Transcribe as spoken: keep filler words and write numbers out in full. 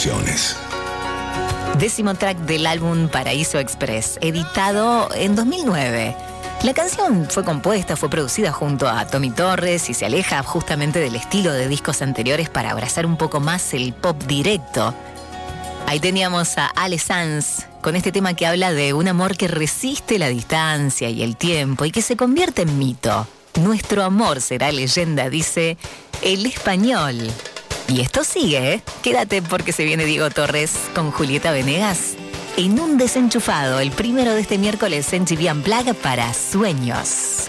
Producciones. Décimo track del álbum Paraíso Express, editado en dos mil nueve. La canción fue compuesta, fue producida junto a Tommy Torres y se aleja justamente del estilo de discos anteriores para abrazar un poco más el pop directo. Ahí teníamos a Ale Sanz con este tema que habla de un amor que resiste la distancia y el tiempo y que se convierte en mito. Nuestro amor será leyenda, dice El Español. Y esto sigue, ¿eh? Quédate porque se viene Diego Torres con Julieta Venegas en un desenchufado, el primero de este miércoles en G V Unplugged para Sueños.